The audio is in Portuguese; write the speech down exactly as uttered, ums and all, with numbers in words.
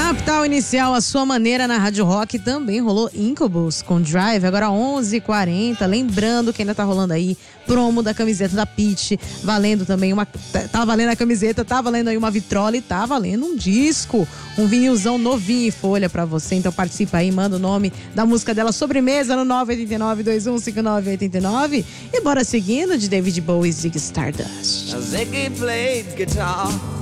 Capital Inicial, a sua maneira na Rádio Rock. Também rolou Incubus com Drive, agora onze e quarenta. Lembrando que ainda tá rolando aí promo da camiseta da Pitty, valendo também uma... Tá valendo a camiseta, tá valendo aí uma vitrola e tá valendo um disco, um vinilzão novinho em folha pra você. Então participa aí, manda o nome da música dela, Sobremesa, no nove oito nove, dois um cinco nove oito nove. E bora seguindo de David Bowie e Ziggy Stardust. Ziggy played guitar